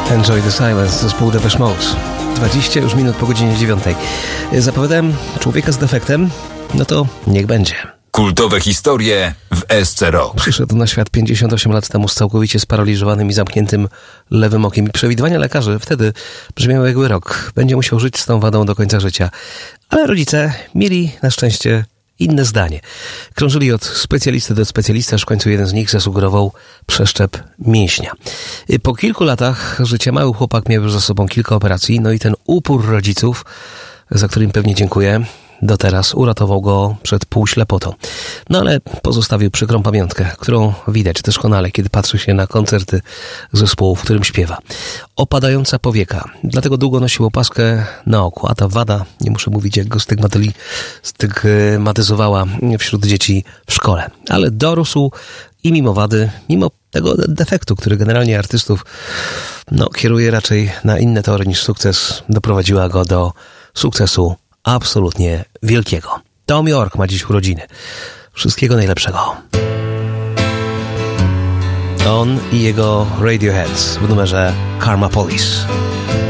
Enjoy the Silence, zespół Depeche Mode. 20 już minut po godzinie 9. Zapowiadałem człowieka z defektem, no to niech będzie. Kultowe historie w SC Rock. Przyszedł na świat 58 lat temu z całkowicie sparaliżowanym i zamkniętym lewym okiem. I przewidywania lekarzy wtedy brzmiały jakby rok. Będzie musiał żyć z tą wadą do końca życia. Ale rodzice mieli na szczęście inne zdanie. Krążyli od specjalisty do specjalisty, aż w końcu jeden z nich zasugerował przeszczep mięśnia. Po kilku latach życia mały chłopak miał już za sobą kilka operacji, no i ten upór rodziców, za którym pewnie dziękuję, do teraz uratował go przed półślepotą. No ale pozostawił przykrą pamiątkę, którą widać doskonale, kiedy patrzy się na koncerty zespołu, w którym śpiewa. Opadająca powieka. Dlatego długo nosił opaskę na oku, a ta wada, nie muszę mówić, jak go stygmatyzowała wśród dzieci w szkole. Ale dorósł i mimo wady, mimo tego defektu, który generalnie artystów kieruje raczej na inne tory niż sukces, doprowadziła go do sukcesu absolutnie wielkiego. Tom York ma dziś urodziny. Wszystkiego najlepszego. On i jego Radiohead w numerze Karma Police.